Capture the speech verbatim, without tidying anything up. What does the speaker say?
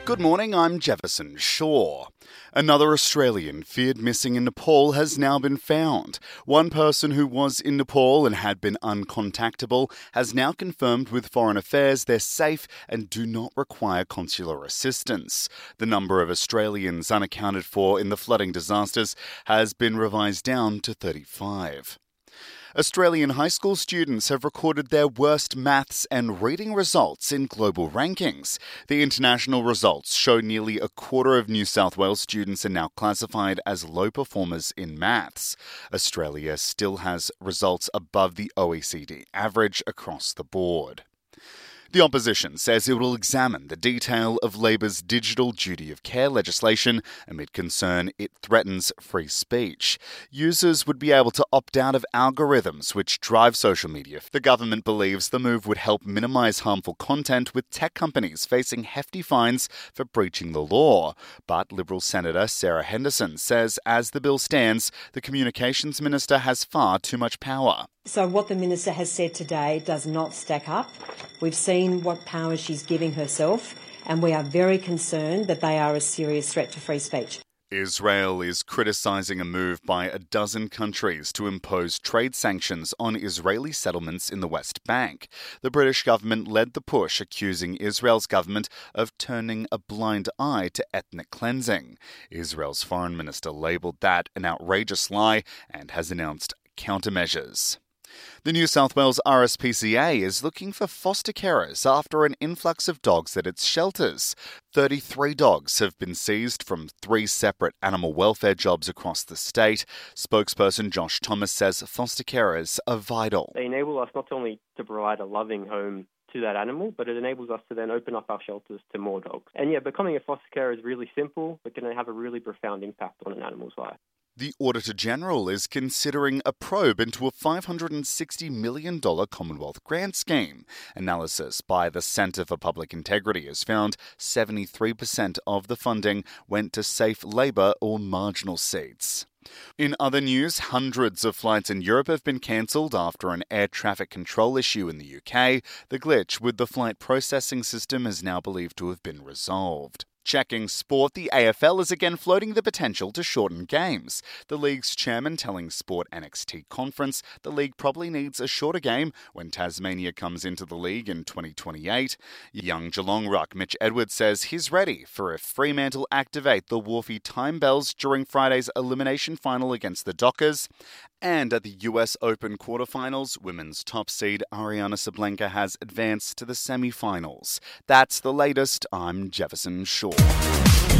Good morning, I'm Jefferson Shaw. Another Australian feared missing in Nepal has now been found. One person who was in Nepal and had been uncontactable has now confirmed with Foreign Affairs they're safe and do not require consular assistance. The number of Australians unaccounted for in the flooding disasters has been revised down to thirty-five. Australian high school students have recorded their worst maths and reading results in global rankings. The international results show nearly a quarter of New South Wales students are now classified as low performers in maths. Australia still has results above the O E C D average across the board. The opposition says it will examine the detail of Labor's digital duty of care legislation amid concern it threatens free speech. Users would be able to opt out of algorithms which drive social media. The government believes the move would help minimise harmful content, with tech companies facing hefty fines for breaching the law. But Liberal Senator Sarah Henderson says as the bill stands, the Communications Minister has far too much power. So what the Minister has said today does not stack up. We've seen what power she's giving herself, and we are very concerned that they are a serious threat to free speech. Israel is criticising a move by a dozen countries to impose trade sanctions on Israeli settlements in the West Bank. The British government led the push, accusing Israel's government of turning a blind eye to ethnic cleansing. Israel's foreign minister labelled that an outrageous lie and has announced countermeasures. The New South Wales R S P C A is looking for foster carers after an influx of dogs at its shelters. thirty-three dogs have been seized from three separate animal welfare jobs across the state. Spokesperson Josh Thomas says foster carers are vital. They enable us not only to provide a loving home to that animal, but it enables us to then open up our shelters to more dogs. And yeah, becoming a foster carer is really simple, but can have a really profound impact on an animal's life. The Auditor-General is considering a probe into a five hundred sixty million dollars Commonwealth grant scheme. Analysis by the Centre for Public Integrity has found seventy-three percent of the funding went to safe Labor or marginal seats. In other news, hundreds of flights in Europe have been cancelled after an air traffic control issue in the U K. The glitch with the flight processing system is now believed to have been resolved. Checking sport, the A F L is again floating the potential to shorten games. The league's chairman telling Sport N X T Conference the league probably needs a shorter game when Tasmania comes into the league in twenty twenty-eight. Young Geelong ruck Mitch Edwards says he's ready for if Fremantle activate the Wharfie time bells during Friday's elimination final against the Dockers. And at the U S Open quarterfinals, women's top seed Ariana Sabalenka has advanced to the semi-finals. That's the latest. I'm Jefferson Shaw.